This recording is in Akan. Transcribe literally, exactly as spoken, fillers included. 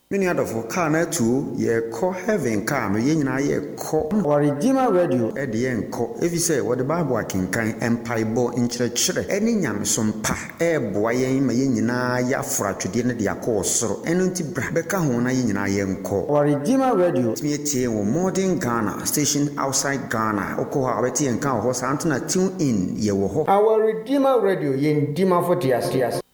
Many other for car na two ye call heaven car no ye nyina ye call or Redeemer Radio at the end call if you say what the Bible can kind empire bo in church any nyam some pa e boy ma ye nyina ya fra twede ne de akọ soro eno nti bra beka ho na ye nyina ye nko or Redeemer Radio me tie wo modern Ghana station outside Ghana okọ ha beti enka ho sa antuna tune in ye wo ho our Redeemer Radio ye ndima for tias tias